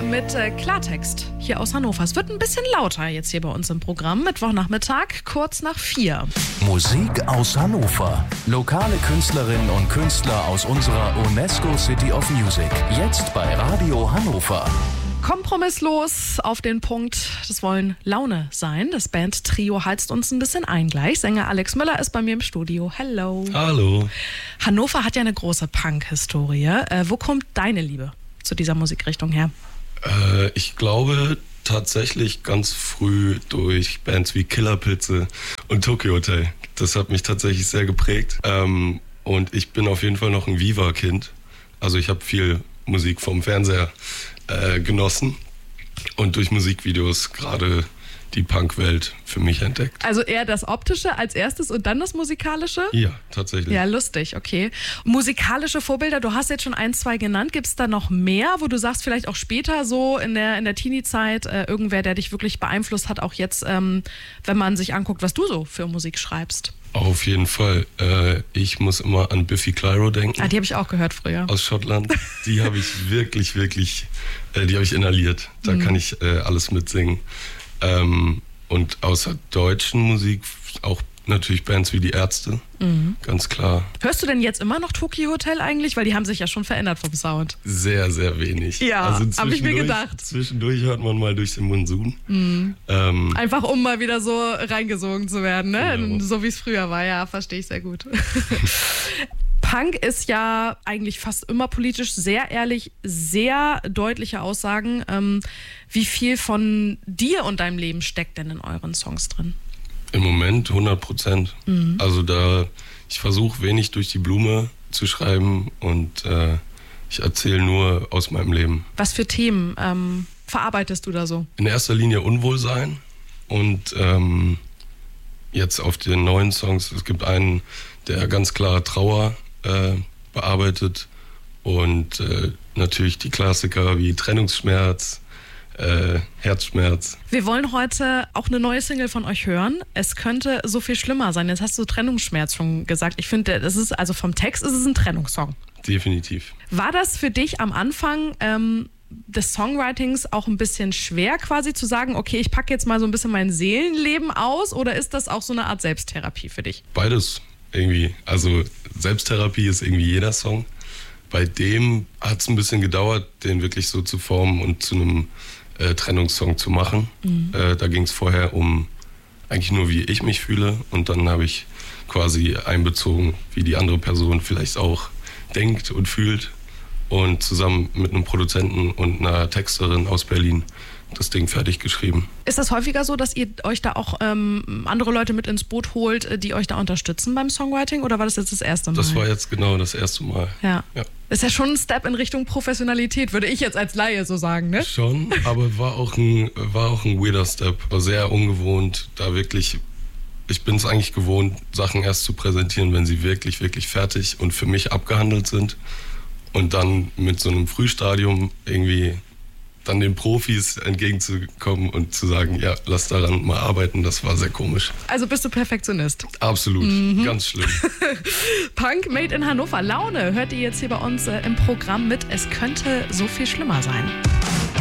mit Klartext hier aus Hannover. Es wird ein bisschen lauter jetzt hier bei uns im Programm. Mittwochnachmittag, kurz nach 4. Musik aus Hannover. Lokale Künstlerinnen und Künstler aus unserer UNESCO City of Music. Jetzt bei Radio Hannover. Kompromisslos auf den Punkt, das wollen Laune sein. Das Band-Trio heizt uns ein bisschen ein gleich. Sänger Alex Müller ist bei mir im Studio. Hello. Hallo. Hannover hat ja eine große Punk-Historie. Wo kommt deine Liebe zu dieser Musikrichtung her? Ich glaube tatsächlich ganz früh durch Bands wie Killerpilze und Tokyo Hotel. Das hat mich tatsächlich sehr geprägt. Und ich bin auf jeden Fall noch ein Viva-Kind. Also ich habe viel Musik vom Fernseher genossen und durch Musikvideos gerade die Punkwelt für mich entdeckt. Also eher das Optische als erstes und dann das Musikalische? Ja, tatsächlich. Ja, lustig, okay. Musikalische Vorbilder, du hast jetzt schon 1, 2 genannt. Gibt es da noch mehr, wo du sagst, vielleicht auch später so in der Teenie-Zeit, irgendwer, der dich wirklich beeinflusst hat, auch jetzt, wenn man sich anguckt, was du so für Musik schreibst? Auf jeden Fall. Ich muss immer an Biffy Clyro denken. Die habe ich auch gehört früher. Aus Schottland. Die habe ich wirklich, die habe ich inhaliert. Da kann ich alles mitsingen. Und außer deutschen Musik auch natürlich Bands wie die Ärzte, ganz klar. Hörst du denn jetzt immer noch Tokyo Hotel eigentlich? Weil die haben sich ja schon verändert vom Sound. Sehr, sehr wenig. Ja, also habe ich mir gedacht. Zwischendurch hört man mal durch den Monsun. Einfach um mal wieder so reingesungen zu werden, ne? Genau. So wie es früher war, ja, verstehe ich sehr gut. Punk ist ja eigentlich fast immer politisch, sehr ehrlich, sehr deutliche Aussagen. Wie viel von dir und deinem Leben steckt denn in euren Songs drin? Im Moment 100%. Also ich versuche wenig durch die Blume zu schreiben und ich erzähle nur aus meinem Leben. Was für Themen verarbeitest du da so? In erster Linie Unwohlsein und jetzt auf den neuen Songs, es gibt einen, der ganz klar Trauer bearbeitet und natürlich die Klassiker wie Trennungsschmerz, Herzschmerz. Wir wollen heute auch eine neue Single von euch hören. Es könnte so viel schlimmer sein. Jetzt hast du Trennungsschmerz schon gesagt. Ich finde, das ist, also vom Text ist es ein Trennungssong. Definitiv. War das für dich am Anfang des Songwritings auch ein bisschen schwer quasi zu sagen, okay, ich packe jetzt mal so ein bisschen mein Seelenleben aus, oder ist das auch so eine Art Selbsttherapie für dich? Beides irgendwie. Also Selbsttherapie ist irgendwie jeder Song. Bei dem hat es ein bisschen gedauert, den wirklich so zu formen und zu einem Trennungssong zu machen. Da ging es vorher um eigentlich nur, wie ich mich fühle, und dann habe ich quasi einbezogen, wie die andere Person vielleicht auch denkt und fühlt, und zusammen mit einem Produzenten und einer Texterin aus Berlin das Ding fertig geschrieben. Ist das häufiger so, dass ihr euch da auch andere Leute mit ins Boot holt, die euch da unterstützen beim Songwriting, oder war das jetzt das erste Mal? Das war jetzt genau das erste Mal. Ja. Ist ja schon ein Step in Richtung Professionalität, würde ich jetzt als Laie so sagen, ne? Schon, aber war auch ein weirder Step. War sehr ungewohnt, da wirklich. Ich bin es eigentlich gewohnt, Sachen erst zu präsentieren, wenn sie wirklich, wirklich fertig und für mich abgehandelt sind. Und dann mit so einem Frühstadium irgendwie dann den Profis entgegenzukommen und zu sagen, ja, lass daran mal arbeiten, das war sehr komisch. Also bist du Perfektionist? Absolut, ganz schlimm. Punk Made in Hannover. Laune hört ihr jetzt hier bei uns im Programm mit Es könnte so viel schlimmer sein.